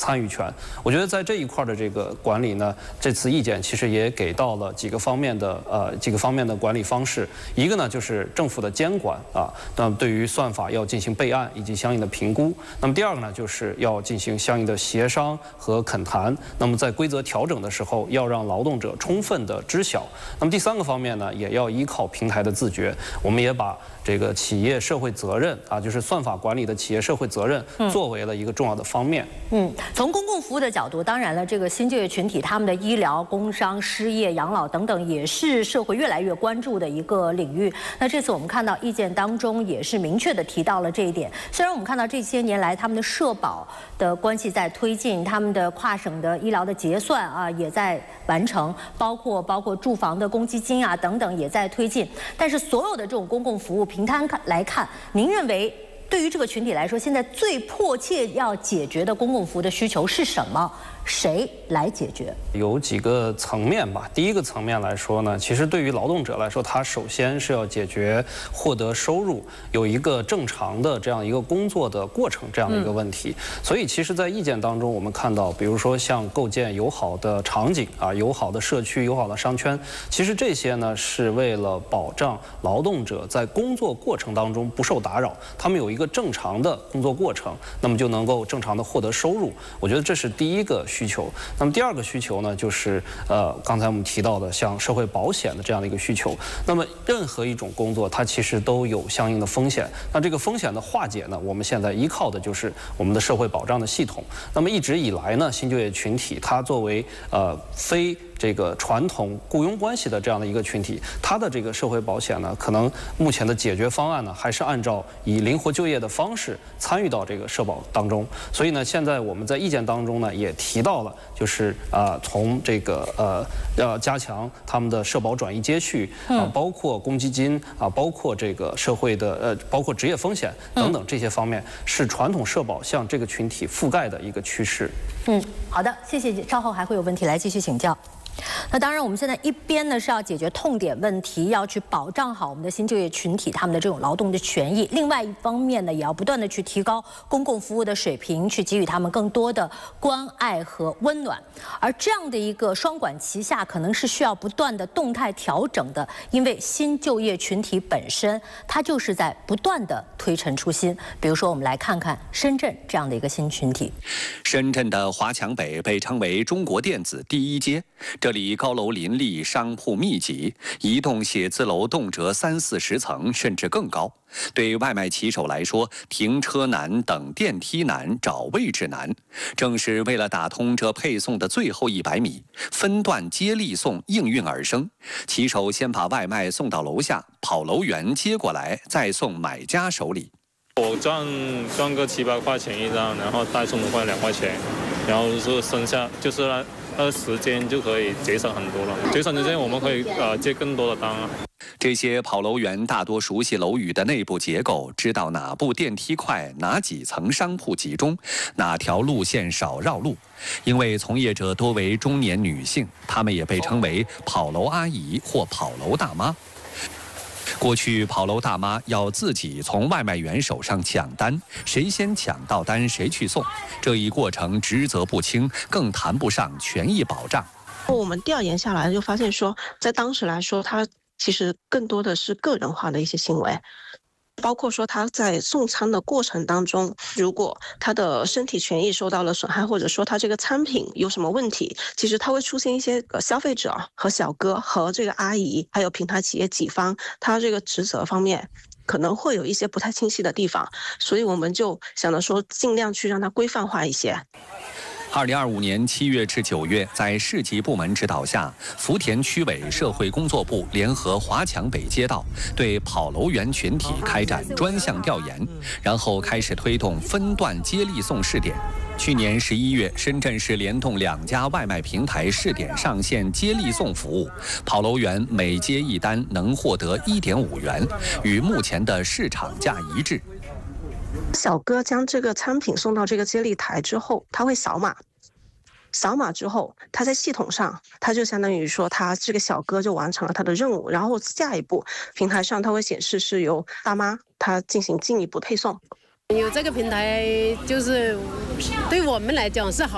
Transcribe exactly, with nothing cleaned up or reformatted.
参与权。我觉得在这一块的这个管理呢，这次意见其实也给到了几个方面的呃几个方面的管理方式。一个呢就是政府的监管啊，那么对于算法要进行备案以及相应的评估。那么第二个呢就是要进行相应的协商和恳谈。那么在规则调整的时候，要让劳动者充分的知晓。那么第三个方面呢，也要依靠平台的自觉。我们也把这个企业社会责任啊，就是算法管理的企业社会责任，作为了一个重要的方面。 嗯，从公共服务的角度，当然了，这个新就业群体他们的医疗、工伤、失业、养老等等，也是社会越来越关注的一个领域。那这次我们看到意见当中也是明确的提到了这一点。虽然我们看到这些年来他们的社保的关系在推进，他们的跨省的医疗的结算啊也在完成，包括包括住房的公积金啊等等也在推进。但是所有的这种公共服务平摊来看，您认为对于这个群体来说，现在最迫切要解决的公共服务的需求是什么？谁来解决？ 有几个层面吧。第一个层面来说呢，其实对于劳动者来说，他首先是要解决获得收入、有一个正常的这样一个工作的过程这样的一个问题。嗯、所以，其实，在意见当中，我们看到，比如说像构建友好的场景啊、友好的社区、友好的商圈，其实这些呢是为了保障劳动者在工作过程当中不受打扰，他们有一个正常的工作过程，那么就能够正常的获得收入。我觉得这是第一个需求。那么第二个需求呢，就是呃刚才我们提到的像社会保险的这样的一个需求。那么任何一种工作，它其实都有相应的风险。那这个风险的化解呢，我们现在依靠的就是我们的社会保障的系统。那么一直以来呢，新就业群体它作为呃非这个传统雇佣关系的这样的一个群体，它的这个社会保险呢，可能目前的解决方案呢，还是按照以灵活就业的方式参与到这个社保当中。所以呢，现在我们在意见当中呢，也提到了，就是啊、呃，从这个呃要加强他们的社保转移接续啊、呃，包括公积金啊、呃，包括这个社会的呃，包括职业风险等等这些方面，是传统社保向这个群体覆盖的一个趋势。 嗯，好的，谢谢，稍后还会有问题来继续请教。那当然，我们现在一边呢是要解决痛点问题，要去保障好我们的新就业群体他们的这种劳动的权益；另外一方面呢，也要不断的去提高公共服务的水平，去给予他们更多的关爱和温暖。而这样的一个双管齐下，可能是需要不断的动态调整的，因为新就业群体本身它就是在不断的推陈出新。比如说，我们来看看深圳这样的一个新群体。 深圳的华强北被称为中国电子第一街。这里高楼林立，商铺密集，一栋写字楼动辄三四十层，甚至更高。对外卖骑手来说，停车难、等电梯难、找位置难。正是为了打通这配送的最后一百米，分段接力送应运而生。骑手先把外卖送到楼下，跑楼员接过来，再送买家手里。 我赚赚个七八块钱一张，然后代送的话两块钱，然后是剩下就是那那时间就可以节省很多了。节省时间我们可以呃接更多的单啊。 这些跑楼员大多熟悉楼宇的内部结构，知道哪部电梯快，哪几层商铺集中，哪条路线少绕路。因为从业者多为中年女性，她们也被称为跑楼阿姨或跑楼大妈。过去跑楼大妈要自己从外卖员手上抢单，谁先抢到单谁去送，这一过程职责不清，更谈不上权益保障。 我们调研下来就发现说，在当时来说，它其实更多的是个人化的一些行为。包括说他在送餐的过程当中，如果他的身体权益受到了损害，或者说他这个餐品有什么问题，其实他会出现一些消费者和小哥和这个阿姨还有平台企业己方，他这个职责方面可能会有一些不太清晰的地方，所以我们就想着说尽量去让它规范化一些。 二零二五年七月至九月，在市级部门指导下，福田区委社会工作部联合华强北街道对跑楼员群体开展专项调研，然后开始推动分段接力送试点。去年十一月，深圳市联动两家外卖平台试点上线接力送服务，跑楼员每接一单能获得一点五元，与目前的市场价一致。 小哥将这个餐品送到这个接力台之后，他会扫码，扫码之后，他在系统上，他就相当于说他这个小哥就完成了他的任务，然后下一步平台上他会显示是由大妈他进行进一步配送。 有这个平台，就是对我们来讲是好。